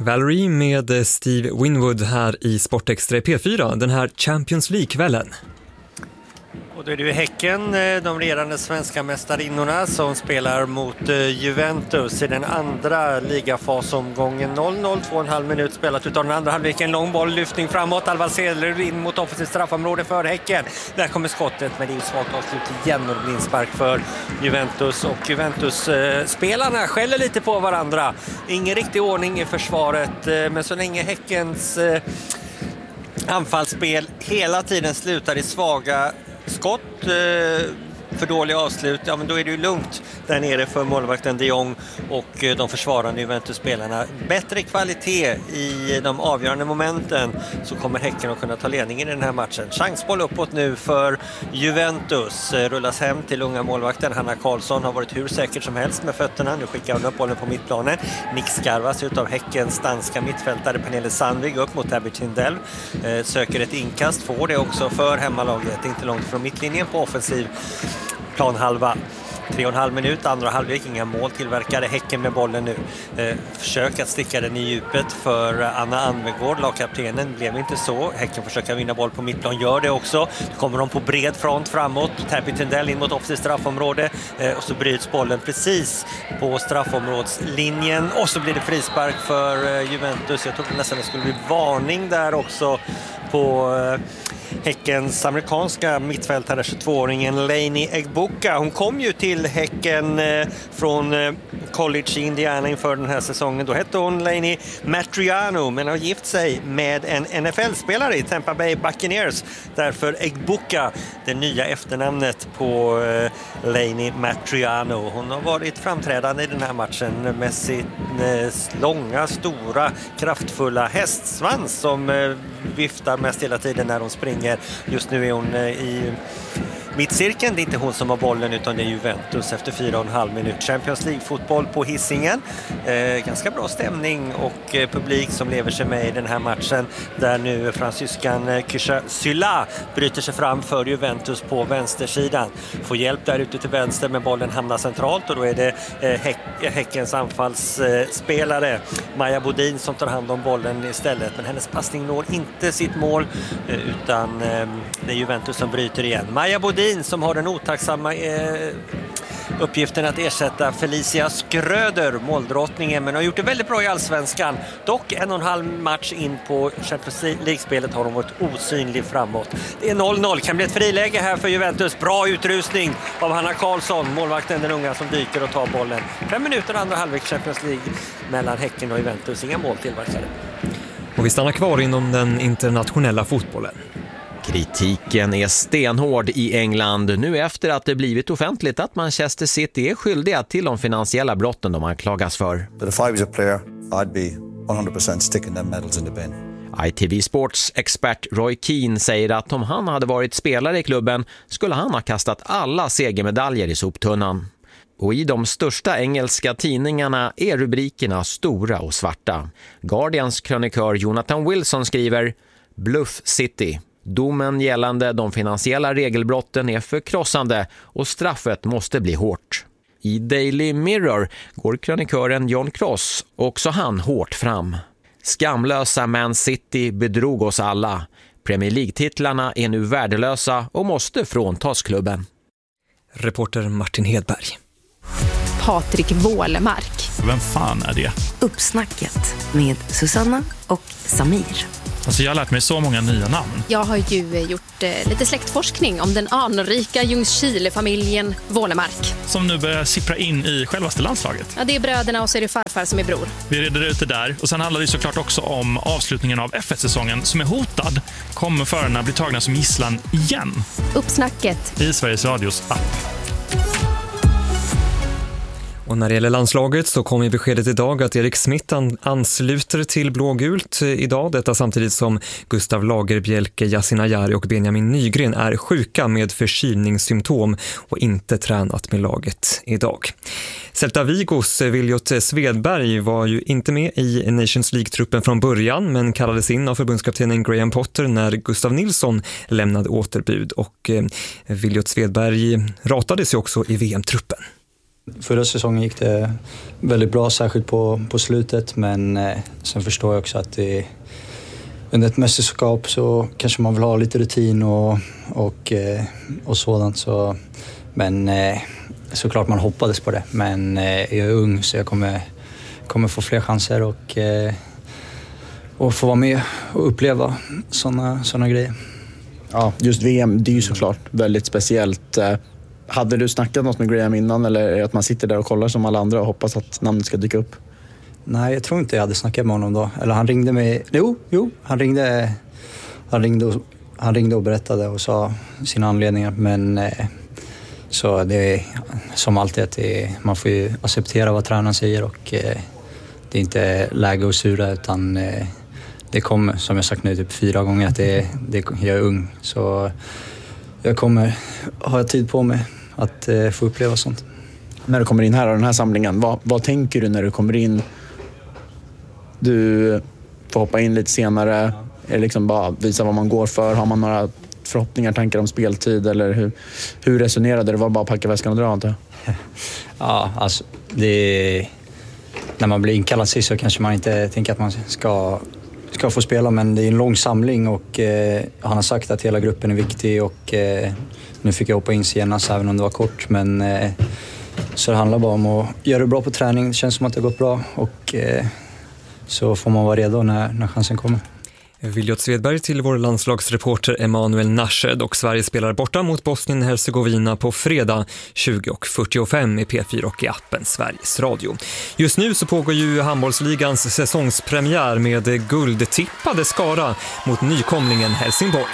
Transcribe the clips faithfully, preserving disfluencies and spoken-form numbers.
Valerie med Steve Winwood här i Sportextra P fyra, den här Champions League-kvällen. Och då är det ju Häcken, de regerande svenska mästarinnorna, som spelar mot Juventus i den andra ligafasomgången. noll noll, två och en halv minut spelat utav den andra halvleken. Lång boll, lyftning framåt. Alva Ceder in mot offensivt straffområde för Häcken. Där kommer skottet, men det är ju svagt avslut igen och det blir en spark för Juventus. Och Juventus-spelarna skäller lite på varandra. Ingen riktig ordning i försvaret, men så länge Häckens anfallsspel hela tiden slutar i svaga skott, för dåliga avslut, ja men då är det ju lugnt där nere för målvakten De Jong och de försvarande Juventus-spelarna. Bättre kvalitet i de avgörande momenten, så kommer Häcken att kunna ta ledningen i den här matchen. Chansboll uppåt nu för Juventus, rullas hem till unga målvakten Hanna Karlsson, har varit hur säkert som helst med fötterna. Nu skickar hon upp bollen på mittplanen. Nick skarvas utav Häckens danska mittfältare Pernille Sandvig upp mot Abby Tindell. Eh, söker ett inkast, får det också för hemmalaget, inte långt från mittlinjen på offensiv planhalva. Tre och en halv minut, andra halvlek, inga mål tillverkade. Häcken med bollen nu. Eh, försök att sticka den i djupet för Anna Anvegård, lagkaptenen. Blev inte så. Häcken försöker vinna boll på mittplan, gör det också. Då kommer de på bred front framåt. Tabby Tindell in mot offensivt straffområde. Eh, och så bryts bollen precis på straffområdslinjen. Och så blir det frispark för eh, Juventus. Jag trodde nästan det skulle bli varning där också på Eh, Häckens amerikanska mittfältare, tjugotvååringen Lainey Egbuka. Hon kom ju till Häcken eh, från eh, college i Indiana inför den här säsongen. Då hette hon Lainey Matriano, men har gift sig med en N F L-spelare i Tampa Bay Buccaneers. Därför Egbuka, det nya efternamnet på eh, Lainey Matriano. Hon har varit framträdande i den här matchen med sin eh, långa, stora, kraftfulla hästsvans som eh, viftar mest hela tiden när hon springer. Just nu är hon i mittcirkeln. Det är inte hon som har bollen, utan det är Juventus efter fyra och en halv minut. Champions League-fotboll på Hisingen. Eh, ganska bra stämning och eh, publik som lever sig med i den här matchen, där nu fransyskan eh, Kysha Sylla bryter sig fram för Juventus på vänstersidan. Får hjälp där ute till vänster, men bollen hamnar centralt, och då är det eh, Häck- Häckens anfallsspelare eh, Maja Bodin som tar hand om bollen istället. Men hennes passning når inte sitt mål, eh, utan eh, det är Juventus som bryter igen. Maja Bodin som har den otacksamma eh, uppgiften att ersätta Felicia Skröder, måldrottningen, men har gjort det väldigt bra i Allsvenskan. Dock en och en halv match in på Champions League-spelet har hon varit osynlig framåt. Det är noll noll, kan bli ett friläge här för Juventus. Bra utrustning av Hanna Karlsson, målvakten den unga som dyker och tar bollen. Fem minuter andra halvlek Champions League mellan Häcken och Juventus, inga mål tillverkade. Och vi stannar kvar inom den internationella fotbollen. Kritiken är stenhård i England nu efter att det blivit offentligt att Manchester City är skyldiga till de finansiella brotten de anklagas för. But if I was a player, I'd be one hundred percent sticking them medals in the bin. I T V Sports expert Roy Keane säger att om han hade varit spelare i klubben skulle han ha kastat alla segermedaljer i soptunnan. Och i de största engelska tidningarna är rubrikerna stora och svarta. Guardians krönikör Jonathan Wilson skriver: Bluff City. Domen gällande de finansiella regelbrotten är förkrossande och straffet måste bli hårt. I Daily Mirror går krönikören John Cross också han hårt fram. Skamlösa Man City bedrog oss alla. Premier League-titlarna är nu värdelösa och måste fråntas klubben. Reporter Martin Hedberg. Patrik Wålemark. Vem fan är det? Uppsnacket med Susanna och Samir. Alltså jag har lärt mig så många nya namn. Jag har ju gjort eh, lite släktforskning om den anrika Ljungskile-familjen Wålemark. Som nu börjar sippra in i självaste landslaget. Ja, det är bröderna och så är det farfar som är bror. Vi reder ut det där. Och sen handlar det såklart också om avslutningen av F ett-säsongen som är hotad. Kommer förarna bli tagna som gisslan igen? Uppsnacket i Sveriges Radios app. Och när det gäller landslaget så kom i beskedet idag att Erik Smith ansluter till blågult idag. Detta samtidigt som Gustav Lagerbielke, Yasin Ayari och Benjamin Nygren är sjuka med förkylningssymptom och inte tränat med laget idag. Celta Vigos Viljot Svedberg var ju inte med i Nations League-truppen från början, men kallades in av förbundskaptenen Graham Potter när Gustav Nilsson lämnade återbud, och Viljot Svedberg ratades ju också i V M-truppen. Förra säsongen gick det väldigt bra, särskilt på, på slutet, men eh, sen förstår jag också att det, under ett mästerskap så kanske man vill ha lite rutin och, och, eh, och sådant. Så, men eh, såklart man hoppades på det, men eh, jag är ung så jag kommer, kommer få fler chanser och, eh, och få vara med och uppleva sådana såna grejer. Ja, just V M, det är ju såklart väldigt speciellt. Hade du snackat något med Graham innan, eller är det att man sitter där och kollar som alla andra och hoppas att namnet ska dyka upp? Nej, jag tror inte jag hade snackat med honom då. Eller han ringde mig... Jo, jo han ringde, han ringde, och, han ringde och berättade och sa sina anledningar. Men eh, så det är som alltid att det, man får ju acceptera vad tränaren säger och eh, det är inte läge att sura, utan eh, det kommer, som jag sagt nu typ fyra gånger, att det, det, jag är ung. Så jag kommer ha tid på mig att eh, få uppleva sånt. När du kommer in här och den här samlingen, vad, vad tänker du när du kommer in? Du får hoppa in lite senare. Är det liksom bara visa vad man går för? Har man några förhoppningar, tankar om speltid? Eller hur, hur resonerade det? Var bara att packa väskan och dra, inte? Ja, alltså det, när man blir inkallad sig så kanske man inte tänker att man ska, ska få spela, men det är en lång samling och eh, han har sagt att hela gruppen är viktig och eh, nu fick jag hoppa in senast även om det var kort, men eh, så det handlar bara om att göra det bra på träning. Det känns som att det har gått bra och eh, så får man vara redo när, när chansen kommer. Viljot Svedberg till vår landslagsreporter Emanuel Nashed, och Sverige spelar borta mot Bosnien-Hercegovina på fredag tjugo fyrtiofem i P fyra och i appen Sveriges Radio. Just nu så pågår ju handbollsligans säsongspremiär med guldtippade Skara mot nykomlingen Helsingborg.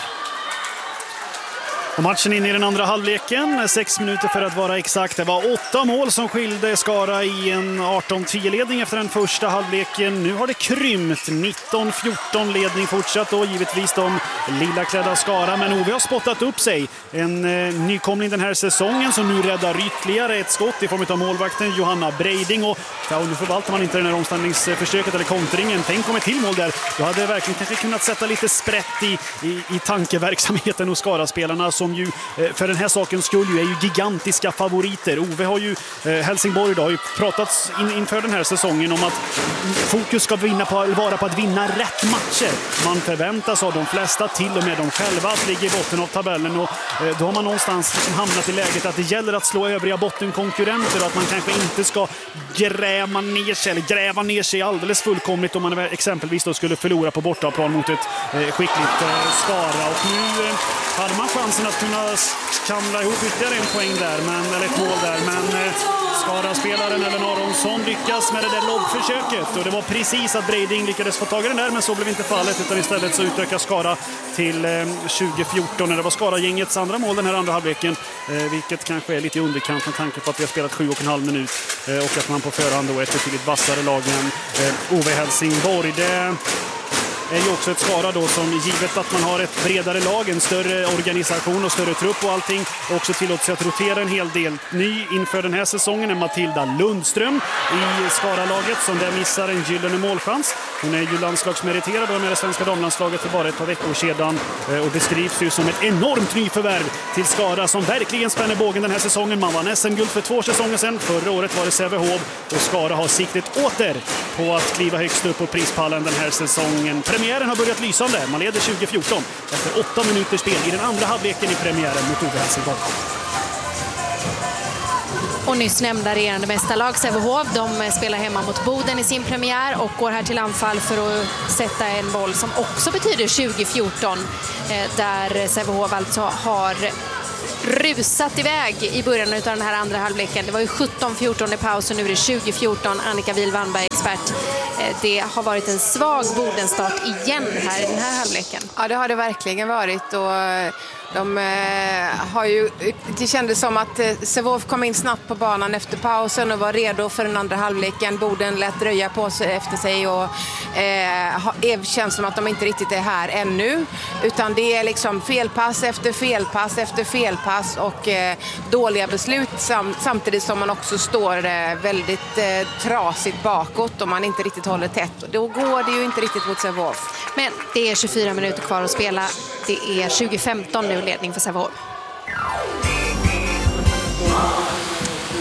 Och matchen in i den andra halvleken, sex minuter för att vara exakt. Det var åtta mål som skilde Skara i en arton tio-ledning efter den första halvleken. Nu har det krympt, nitton fjorton ledning fortsatt och givetvis de lilla klädda Skara. Men Ove har spottat upp sig. En eh, nykomling den här säsongen som nu räddar ytterligare ett skott i form av målvakten Johanna Breiding. Och ja, nu förvaltar man inte den här omställningsförsöket eller kontringen. Tänk om ett till mål där. Du hade verkligen kanske kunnat sätta lite sprätt i, i, i tankeverksamheten hos Skara-spelarna som ju för den här sakens skull ju är ju gigantiska favoriter. Ove har ju, Helsingborg då, har ju pratat in, inför den här säsongen om att fokus ska vinna på, vara på att vinna rätt matcher. Man förväntas av de flesta, till och med de själva, att ligga i botten av tabellen, och då har man någonstans hamnat i läget att det gäller att slå övriga bottenkonkurrenter och att man kanske inte ska gräva ner sig eller gräva ner sig alldeles fullkomligt om man exempelvis då skulle förlora på bortaplan mot ett skickligt Skara. Och nu hade man chansen att kunna kamla ihop ytterligare en poäng där, men, eller ett mål där, men eh, Skara-spelaren Ellen Aronsson lyckas med det där lobbförsöket, och det var precis att Breiding lyckades få tag i den där, men så blev inte fallet, utan istället så utökar Skara till eh, tjugo fjorton när det var Skara-gängets andra mål den här andra halvleken, eh, vilket kanske är lite i underkant med tanke på att vi har spelat sju och en halv minut eh, och att man på förhand då är ett betydligt vassare lag än eh, Ove Helsingborg. Det är ju också ett Skara då som, givet att man har ett bredare lag, en större organisation och större trupp och allting, också tillåter sig att rotera en hel del. Ny inför den här säsongen är Matilda Lundström i Skara-laget som där missar en gyllene målchans. Hon är ju landslagsmeriterad och med det svenska damlandslaget för bara ett par veckor sedan och beskrivs ju som ett enormt nyförvärv till Skara som verkligen spänner bågen den här säsongen. Man vann S M-guld för två säsonger sedan. Förra året var det Sävehof, och Skara har siktet åter på att kliva högst upp på prispallen den här säsongen. Premiären har börjat lysande. Man leder tjugo fjorton efter åtta minuters spel i den andra halvleken i premiären mot Ove Helsingborg. Och nyss nämnda regerande mästarlag Sävehof, de spelar hemma mot Boden i sin premiär och går här till anfall för att sätta en boll som också betyder tjugo fjorton, där Sävehof alltså har rusat iväg i början av den här andra halvleken. Det var ju sjutton fjorton i paus och nu är det tjugo fjorton. Annika Wilvanberg, expert. Det har varit en svag Bodenstart igen här i den här halvleken. Ja, det har det verkligen varit, och de eh, har ju, det kändes som att eh, Sävehof kom in snabbt på banan efter pausen och var redo för den andra halvleken. Boden lät dröja på sig efter sig och eh, det känns som att de inte riktigt är här ännu, utan det är liksom felpass efter felpass efter felpass och eh, dåliga beslut sam- samtidigt som man också står eh, väldigt eh, trasigt bakåt och man inte riktigt håller tätt. Då går det ju inte riktigt mot Sävehof. Men det är tjugofyra minuter kvar att spela. Det är tjugo femton nu ledning för Sävehof.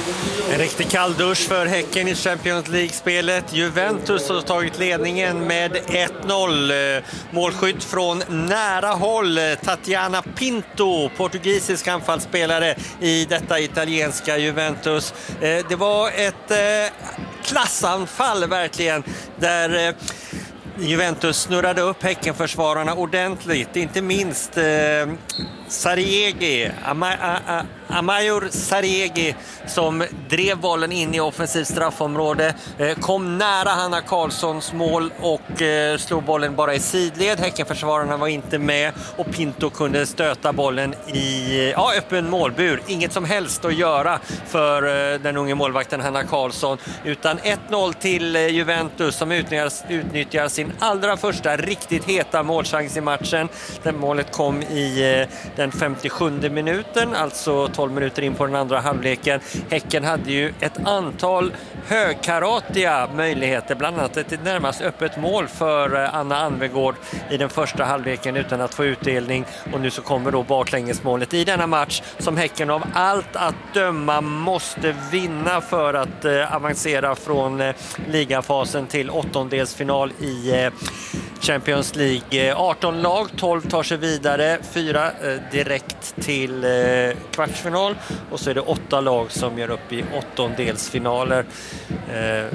En riktig kalldusch för Häcken i Champions League-spelet. Juventus har tagit ledningen med ett noll. Målskytt från nära håll. Tatiana Pinto, portugisisk anfallsspelare i detta italienska Juventus. Det var ett klassanfall verkligen, där Juventus snurrade upp Häckenförsvararna ordentligt. Inte minst eh, Sarriegi, Ama, a, a, Amajor Sarriegi, som drev bollen in i offensivt straffområde, eh, kom nära Hanna Karlssons mål och eh, slog bollen bara i sidled. Häckenförsvararna var inte med och Pinto kunde stöta bollen i ja, öppen målbur. Inget som helst att göra för eh, den unge målvakten Hanna Karlsson, utan ett noll till eh, Juventus, som utnyttjar, utnyttjar sin allra första riktigt heta målchans i matchen. Det målet kom i eh, den femtiosjunde minuten, alltså tolv minuter in på den andra halvleken. Häcken hade ju ett antal högkaratiga möjligheter, bland annat ett närmast öppet mål för Anna Anvegård i den första halvleken utan att få utdelning, och nu så kommer då baklängesmålet i denna match som Häcken av allt att döma måste vinna för att eh, avancera från eh, ligafasen till åttondelsfinal i eh, Champions League. arton lag, tolv tar sig vidare, fyra eh, direkt till eh, kvartsfinal, och så är det åtta lag som gör upp i åttondelsfinaler. Eh,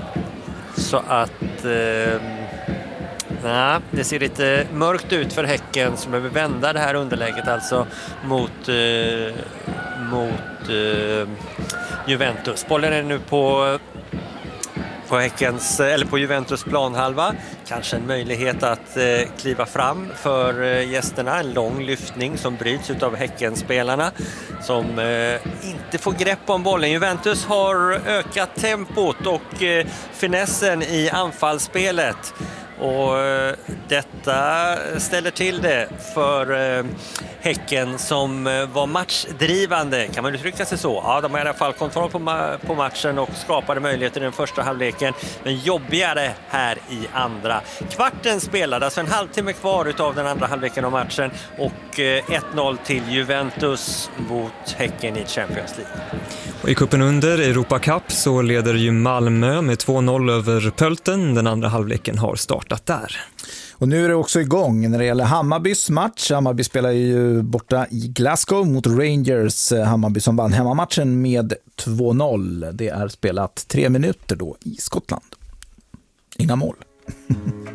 så att eh, nej, det ser lite mörkt ut för Häcken, som behöver vända det här underläget alltså mot eh, mot eh, Juventus. Bollen är nu på på Häckens, eller på Juventus planhalva. Kanske en möjlighet att eh, kliva fram för eh, gästerna. En lång lyftning som bryts av Häckenspelarna som eh, inte får grepp om bollen. Juventus har ökat tempot och eh, finessen i anfallsspelet. Och eh, detta ställer till det för eh, Häcken, som eh, var matchdrivande, kan man uttrycka sig så. Ja, de har i alla fall kontroll på, ma- på matchen och skapade möjligheter i den första halvleken, men jobbigare här i andra. Kvarten spelade, alltså en halvtimme kvar utav den andra halvleken av matchen, och eh, ett noll till Juventus mot Häcken i Champions League. Och i kuppen under Europa Cup så leder ju Malmö med två noll över Pölten. Den andra halvleken har startat där. Och nu är det också igång när det gäller Hammarbys match. Hammarby spelar ju borta i Glasgow mot Rangers. Hammarby som vann hemmamatchen med två noll. Det är spelat tre minuter då i Skottland. Inga mål.